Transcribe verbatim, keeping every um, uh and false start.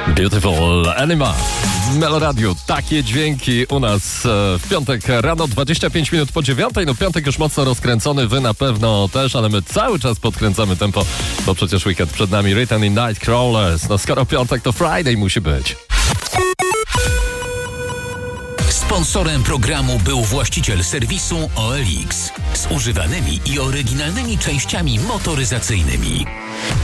Beautiful Anima w Meloradiu. Takie dźwięki u nas e, w piątek rano, dwadzieścia pięć minut po dziewiątej. No piątek już mocno rozkręcony, wy na pewno też, ale my cały czas podkręcamy tempo, bo przecież weekend przed nami. Return in Nightcrawlers. No skoro piątek, to Friday musi być. Sponsorem programu był właściciel serwisu O L X z używanymi i oryginalnymi częściami motoryzacyjnymi.